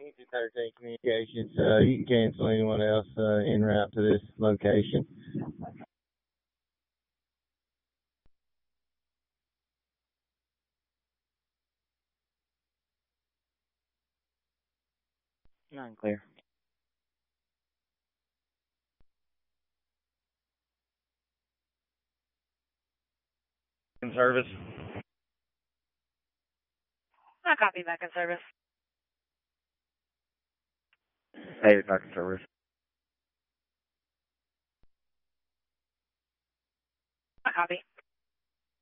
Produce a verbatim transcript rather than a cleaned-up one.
Easy thirteen Communications. Uh, you can cancel anyone else uh, en route to this location. Nine clear. In service. I copy back in service. Hey, back in service. I copy.